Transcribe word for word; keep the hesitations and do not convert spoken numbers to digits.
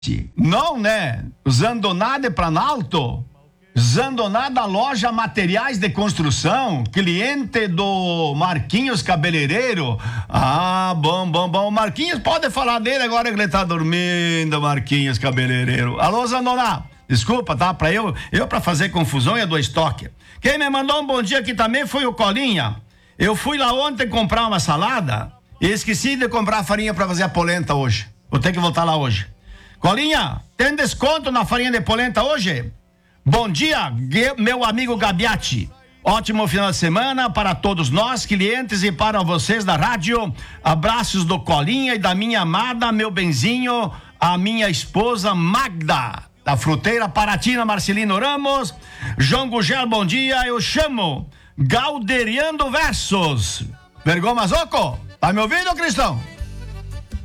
Não, né? Zandonade Planalto. Zandonade da loja Materiais de Construção, cliente do Marquinhos Cabeleireiro. Ah, bom, bom, bom. Marquinhos, pode falar dele agora que ele tá dormindo, Marquinhos Cabeleireiro. Alô, Zandoná, desculpa, tá? Pra eu, eu pra fazer confusão é do estoque. Quem me mandou um bom dia aqui também foi o Colinha. Eu fui lá ontem comprar uma salada e esqueci de comprar farinha pra fazer a polenta hoje. Vou ter que voltar lá hoje. Colinha, tem desconto na farinha de polenta hoje? Bom dia, meu amigo Gabiati. Ótimo final de semana para todos nós, clientes, e para vocês da rádio. Abraços do Colinha e da minha amada, meu benzinho, a minha esposa Magda, da Fruteira Paratina, Marcelino Ramos. João Gugel, bom dia. Eu chamo Galderiando Versos. Vergão Mazoco, tá me ouvindo, Cristão?